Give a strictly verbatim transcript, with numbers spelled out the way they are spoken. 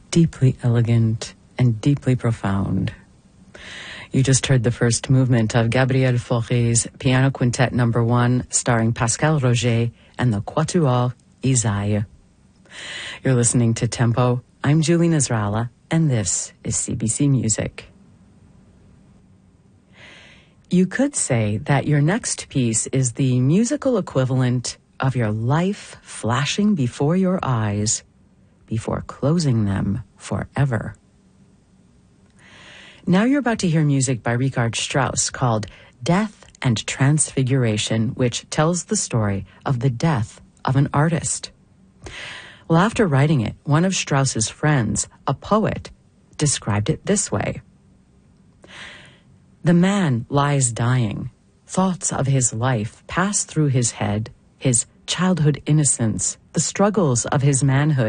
deeply elegant and deeply profound. You just heard the first movement of Gabriel Fauré's Piano Quintet Number One, starring Pascal Roger and the Quatuor Isaïe. You're listening to Tempo. I'm Julie Nasrallah, and this is C B C Music. You could say that your next piece is the musical equivalent of your life flashing before your eyes before closing them forever. Now you're about to hear music by Richard Strauss called Death and Transfiguration, which tells the story of the death of an artist. Well, after writing it, one of Strauss's friends, a poet, described it this way. The man lies dying. Thoughts of his life pass through his head, his childhood innocence, the struggles of his manhood,